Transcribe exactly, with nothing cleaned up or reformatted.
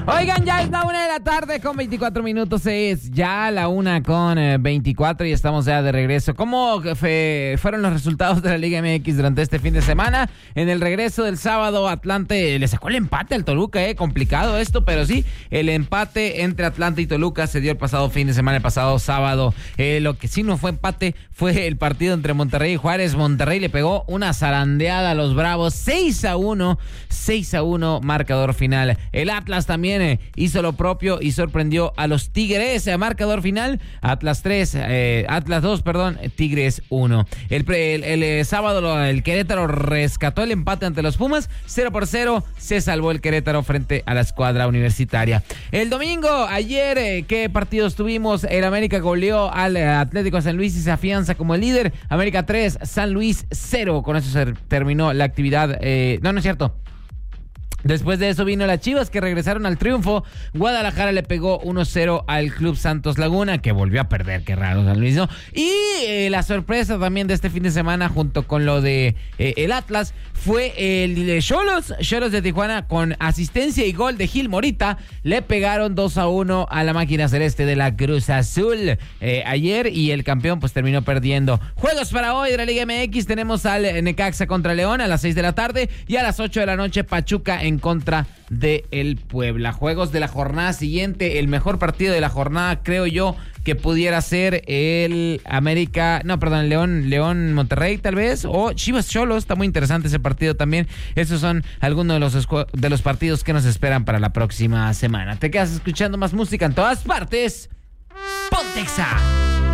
Oigan, ya es la una de la tarde con veinticuatro minutos, es ya la una con eh, veinticuatro y estamos ya de regreso. ¿Cómo fe, fueron los resultados de la Liga M X durante este fin de semana? En el regreso del sábado, Atlante le sacó el empate al Toluca, eh, complicado esto, pero sí, el empate entre Atlante y Toluca se dio el pasado fin de semana, el pasado sábado. Eh, lo que sí no fue empate fue el partido entre Monterrey y Juárez. Monterrey le pegó una zarandeada a los Bravos, seis a uno, seis a uno, marcador final. El Atlas también eh, hizo lo propio y sorprendió a los Tigres. A marcador final, Atlas tres, eh, Atlas dos, perdón, Tigres uno. El, el, el, el sábado el Querétaro rescató el empate ante los Pumas, cero por cero, se salvó el Querétaro frente a la escuadra universitaria. El domingo, ayer, eh, ¿qué partidos tuvimos? El América goleó al eh, Atlético San Luis y se afianza como el líder. América tres, San Luis cero. Con eso se terminó la actividad. Eh, no, no es cierto. Después de eso vino las Chivas, que regresaron al triunfo. Guadalajara le pegó uno cero al Club Santos Laguna, que volvió a perder, qué raro San Luis, ¿no? Y eh, la sorpresa también de este fin de semana, junto con lo de eh, el Atlas, fue el de Xolos, Xolos de Tijuana, con asistencia y gol de Gil Morita, le pegaron dos a uno a la máquina celeste de la Cruz Azul eh, ayer, y el campeón pues terminó perdiendo. Juegos para hoy de la Liga M X, tenemos al Necaxa contra León a las seis de la tarde, y a las ocho de la noche Pachuca en contra de el Puebla. Juegos de la jornada siguiente, el mejor partido de la jornada creo yo que pudiera ser el América, no, perdón, León, León Monterrey tal vez, o Chivas Xolos. Está muy interesante ese partido también. Esos son algunos de los de los partidos que nos esperan para la próxima semana. Te quedas escuchando más música en todas partes. Pontexa.